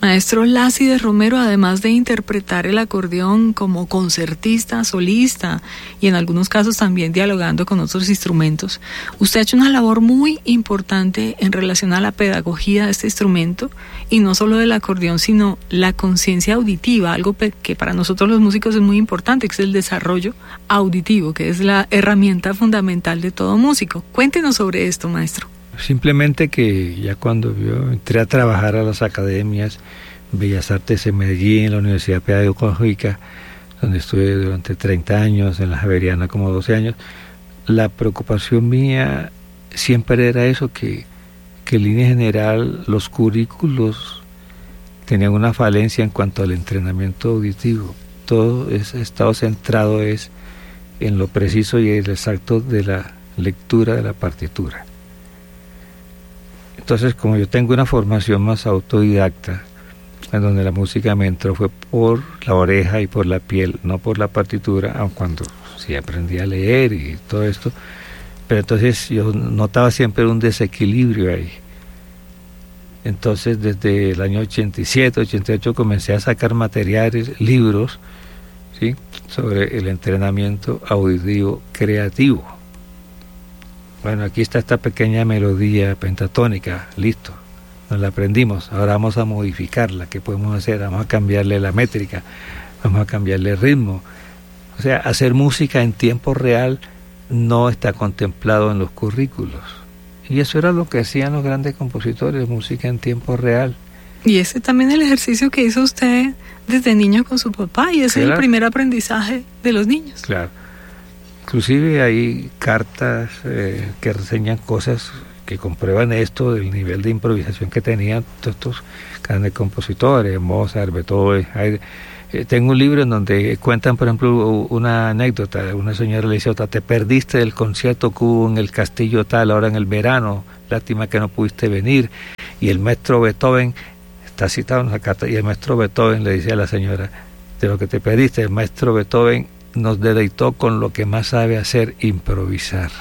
Maestro Lácides Romero, además de interpretar el acordeón como concertista, solista y en algunos casos también dialogando con otros instrumentos, usted ha hecho una labor muy importante en relación a la pedagogía de este instrumento y no solo del acordeón, sino la conciencia auditiva, algo que para nosotros los músicos es muy importante, que es el desarrollo auditivo, que es la herramienta fundamental de todo músico. Cuéntenos sobre esto, maestro. Simplemente que ya cuando yo entré a trabajar a las academias Bellas Artes en Medellín, en la Universidad Pedagógica, donde estuve durante 30 años, en la Javeriana como 12 años, la preocupación mía siempre era eso, que en línea general los currículos tenían una falencia en cuanto al entrenamiento auditivo. Todo ha estado centrado en lo preciso y el exacto de la lectura de la partitura. Entonces, como yo tengo una formación más autodidacta, en donde la música me entró fue por la oreja y por la piel, no por la partitura, aun cuando sí aprendí a leer y todo esto, pero entonces yo notaba siempre un desequilibrio ahí. Entonces, desde el año 87, 88 comencé a sacar materiales, libros, ¿sí?, sobre el entrenamiento auditivo creativo. Bueno, aquí está esta pequeña melodía pentatónica, listo, nos la aprendimos, ahora vamos a modificarla. ¿Qué podemos hacer? Vamos a cambiarle la métrica, vamos a cambiarle el ritmo. O sea, hacer música en tiempo real no está contemplado en los currículos. Y eso era lo que hacían los grandes compositores, música en tiempo real. Y ese también es el ejercicio que hizo usted desde niño con su papá, y ese es el primer aprendizaje de los niños. Claro. Inclusive hay cartas que reseñan cosas que comprueban esto, del nivel de improvisación que tenían todos estos grandes compositores, Mozart, Beethoven. Tengo un libro en donde cuentan, por ejemplo, una anécdota. Una señora le dice a otra: te perdiste del concierto que hubo en el castillo tal, ahora en el verano, lástima que no pudiste venir. Y el maestro Beethoven, está citado en la carta, y el maestro Beethoven le dice a la señora: de lo que te perdiste, el maestro Beethoven nos deleitó con lo que más sabe hacer, improvisar.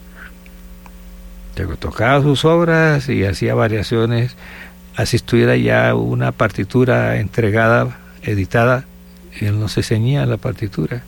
Tocaba sus obras y hacía variaciones, así estuviera ya una partitura entregada, editada, él no se ceñía a la partitura.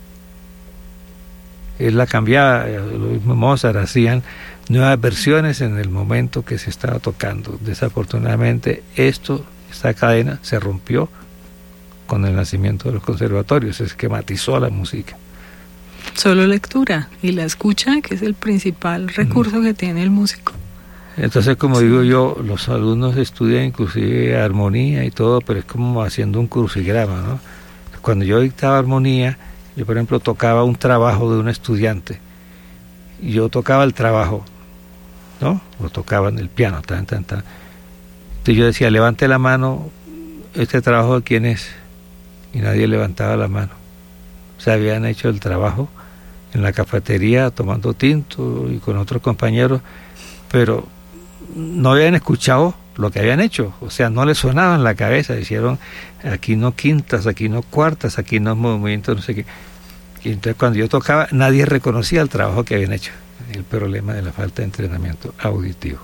Él la cambiaba. Lo mismo Mozart, hacían nuevas versiones en el momento que se estaba tocando. Desafortunadamente esta cadena se rompió con el nacimiento de los conservatorios, se esquematizó la música. Solo lectura y la escucha, que es el principal recurso que tiene el músico. Entonces, como digo yo, los alumnos estudian inclusive armonía y todo, pero es como haciendo un crucigrama, ¿no? Cuando yo dictaba armonía, yo por ejemplo tocaba un trabajo de un estudiante, y yo tocaba el trabajo, ¿no? Lo tocaba en el piano, Entonces yo decía: levante la mano, ¿este trabajo de quién es? Y nadie levantaba la mano. O sea, habían hecho el trabajo en la cafetería tomando tinto y con otros compañeros, pero no habían escuchado lo que habían hecho. O sea, no les sonaba en la cabeza. Hicieron aquí no quintas, aquí no cuartas, aquí no movimientos, no sé qué. Y entonces cuando yo tocaba, nadie reconocía el trabajo que habían hecho. El problema de la falta de entrenamiento auditivo.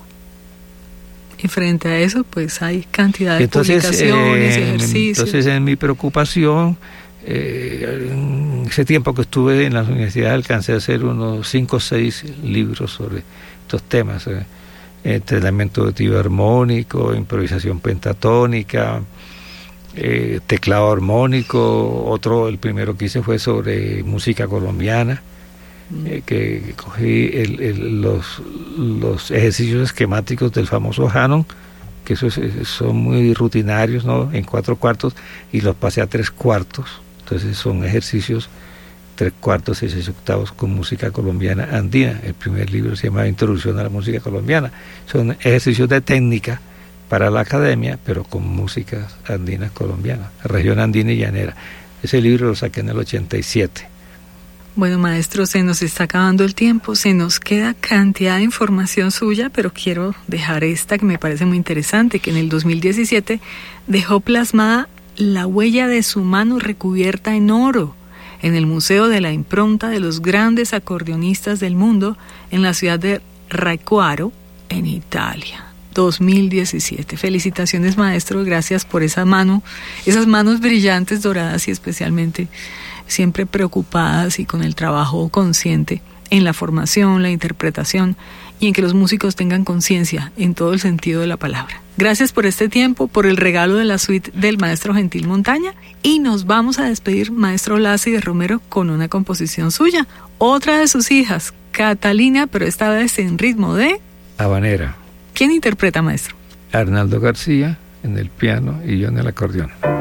Y frente a eso, pues hay cantidad de publicaciones, ejercicios. Entonces, en mi preocupación, en ese tiempo que estuve en la universidad, alcancé a hacer unos 5 o 6 libros sobre estos temas. Entrenamiento auditivo armónico, improvisación pentatónica, teclado armónico. El primero que hice fue sobre música colombiana. Que cogí los ejercicios esquemáticos del famoso Hanon, que son muy rutinarios, ¿no?, en 4/4, y los pasé a 3/4. Entonces son ejercicios 3/4 y 6/8 con música colombiana andina. El primer libro se llama Introducción a la música colombiana. Son ejercicios de técnica para la academia, pero con músicas andinas colombianas, región andina y llanera. Ese libro lo saqué en el 87. Bueno, maestro, se nos está acabando el tiempo, se nos queda cantidad de información suya, pero quiero dejar esta que me parece muy interesante, que en el 2017 dejó plasmada la huella de su mano recubierta en oro en el Museo de la Impronta de los grandes acordeonistas del mundo en la ciudad de Raicaro, en Italia. 2017. Felicitaciones, maestro, gracias por esas manos brillantes, doradas y especialmente siempre preocupadas y con el trabajo consciente en la formación, la interpretación y en que los músicos tengan conciencia en todo el sentido de la palabra. Gracias por este tiempo, por el regalo de la suite del maestro Gentil Montaña, y nos vamos a despedir, maestro Lacy de Romero, con una composición suya, otra de sus hijas, Catalina, pero esta vez en ritmo de habanera. ¿Quién interpreta, maestro? Arnaldo García en el piano y yo en el acordeón.